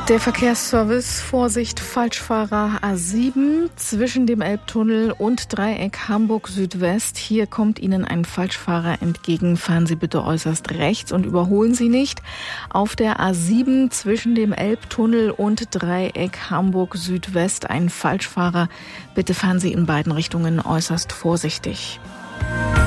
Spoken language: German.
Der Verkehrsservice, Vorsicht, Falschfahrer A7 zwischen dem Elbtunnel und Dreieck Hamburg Südwest. Hier kommt Ihnen ein Falschfahrer entgegen. Fahren Sie bitte äußerst rechts und überholen Sie nicht. Auf der A7 zwischen dem Elbtunnel und Dreieck Hamburg Südwest ein Falschfahrer. Bitte fahren Sie in beiden Richtungen äußerst vorsichtig.